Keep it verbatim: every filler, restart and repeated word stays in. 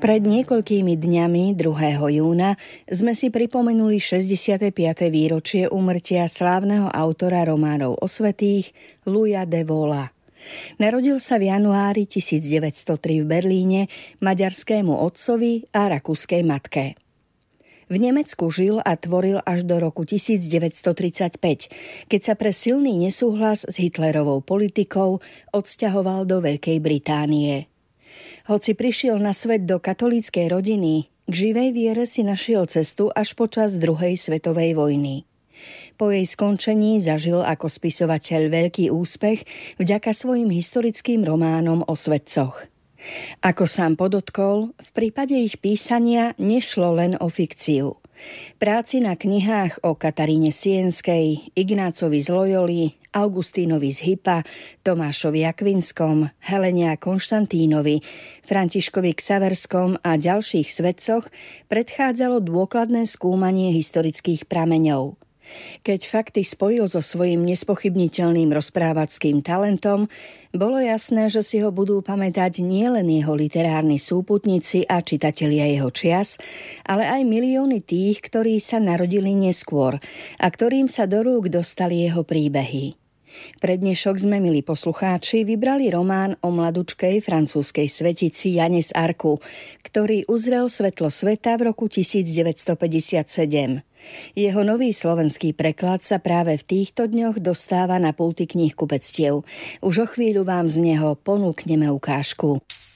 Pred niekoľkými dňami, druhého júna, sme si pripomenuli šesťdesiate piate výročie úmrtia slávneho autora románov o svätých Louisa de Wohla. Narodil sa v januári tisícdeväťstotri v Berlíne maďarskému otcovi a rakúskej matke. V Nemecku žil a tvoril až do roku tisícdeväťstotridsaťpäť, keď sa pre silný nesúhlas s Hitlerovou politikou odsťahoval do Veľkej Británie. Hoci prišiel na svet do katolíckej rodiny, k živej viere si našiel cestu až počas druhej svetovej vojny. Po jej skončení zažil ako spisovateľ veľký úspech vďaka svojim historickým románom o svätcoch. Ako sám podotkol, v prípade ich písania nešlo len o fikciu. Práci na knihách o Kataríne Sienskej, Ignácovi z Loyoli, Augustínovi z Hippa, Tomášovi Akvinskom, Helene a Konštantínovi, Františkovi Xaverskom a ďalších svätcoch predchádzalo dôkladné skúmanie historických prameňov. Keď fakty spojil so svojím nespochybniteľným rozprávačským talentom, bolo jasné, že si ho budú pamätať nielen jeho literárni súputníci a čitatelia jeho čias, ale aj milióny tých, ktorí sa narodili neskôr a ktorým sa do rúk dostali jeho príbehy. Pre dnešok sme, milí poslucháči, vybrali román o mladučkej francúzskej svetici Jane z Arku, ktorý uzrel svetlo sveta v roku tisícdeväťstopäťdesiatsedem. Jeho nový slovenský preklad sa práve v týchto dňoch dostáva na pulty kníhkupectiev. Už o chvíľu vám z neho ponúkneme ukážku.